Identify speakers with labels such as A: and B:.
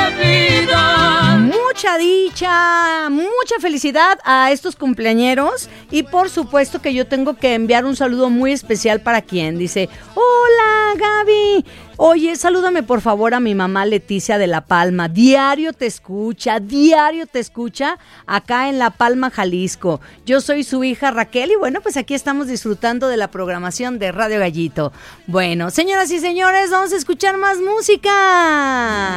A: vida.
B: Mucha dicha, mucha felicidad a estos cumpleañeros y por supuesto que yo tengo que enviar un saludo muy especial para quien dice, hola Gaby, oye, salúdame por favor a mi mamá Leticia de La Palma, diario te escucha acá en La Palma, Jalisco. Yo soy su hija Raquel y bueno, pues aquí estamos disfrutando de la programación de Radio Gallito. Bueno, señoras y señores, vamos a escuchar más música.